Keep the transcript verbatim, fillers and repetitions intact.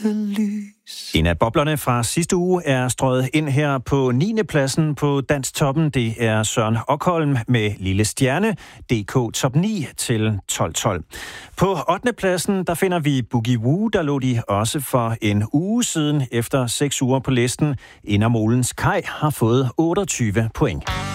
lys. En af boblerne fra sidste uge er strøget ind her på niende pladsen på Dansktoppen. Det er Søren Okholm med Lille Stjerne, D K Top ni til tolv tolv. På ottende pladsen, der finder vi Boogie Woo, der lå de også for en uge siden efter seks uger på listen. Indermolens Kaj har fået otteogtyve point.